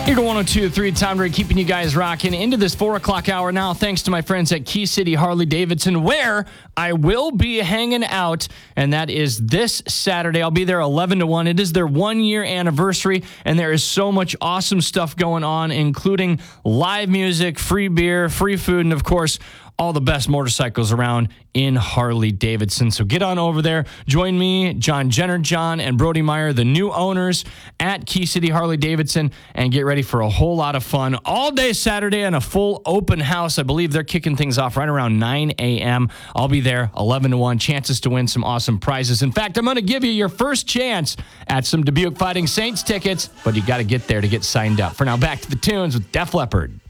Here to 102.3 Tom Gray, keeping you guys rocking into this 4 o'clock hour now, thanks to my friends at Key City Harley-Davidson, where I will be hanging out, and that is this Saturday. I'll be there 11 to 1. It is their 1-year anniversary, and there is so much awesome stuff going on, including live music, free beer, free food, and, of course, all the best motorcycles around in Harley-Davidson. So get on over there. Join me, John Jenner, John, and Brody Meyer, the new owners at Key City Harley-Davidson, and get ready for a whole lot of fun all day Saturday and a full open house. I believe they're kicking things off right around 9 a.m. I'll be there 11 to 1. Chances to win some awesome prizes. In fact, I'm going to give you your first chance at some Dubuque Fighting Saints tickets, but you got to get there to get signed up. For now, back to the tunes with Def Leppard.